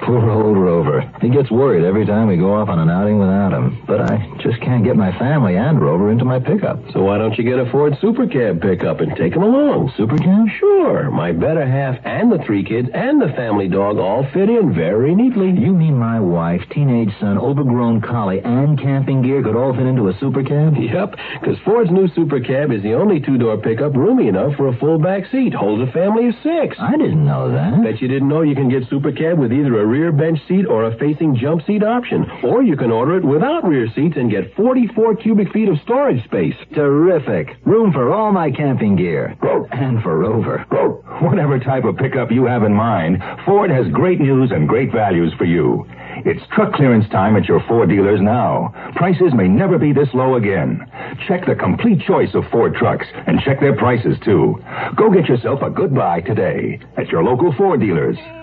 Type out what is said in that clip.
Poor old Rover. He gets worried every time we go off on an outing without him. But I just can't get my family and Rover into my pickup. So why don't you get a Ford Super Cab pickup and take him along? Super Cab? Sure. My better half and the 3 kids and the family dog all fit in very neatly. You mean my wife, teenage son, overgrown collie, and camping gear could all fit into a Super Cab? Yep, because Ford's new Super Cab is the only 2-door pickup roomy enough for a full back seat. Holds a family of 6. I didn't know that. Bet you didn't know you can get Super Cab with either a rear bench seat or a facing jump seat option. Or you can order it without rear seats and get 44 cubic feet of storage space. Terrific. Room for all my camping gear. And for Rover. Whatever type of pickup you have in mind, Ford has great news and great values for you. It's truck clearance time at your Ford dealers now. Prices may never be this low again. Check the complete choice of Ford trucks and check their prices, too. Go get yourself a good buy today at your local Ford dealers.